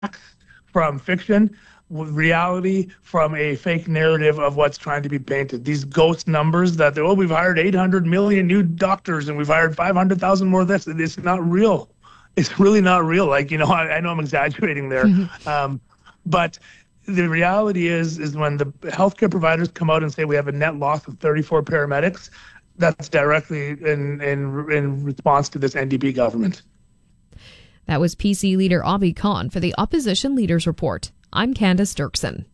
from fiction, with reality from a fake narrative of what's trying to be painted. These ghost numbers that, oh, we've hired 800 million new doctors and we've hired 500,000 more of this. It's not real. It's really not real. Like, I know I'm exaggerating there. But the reality is when the healthcare providers come out and say we have a net loss of 34 paramedics, that's directly in response to this NDP government. That was PC leader Avi Khan for the Opposition Leaders Report. I'm Candace Dirksen.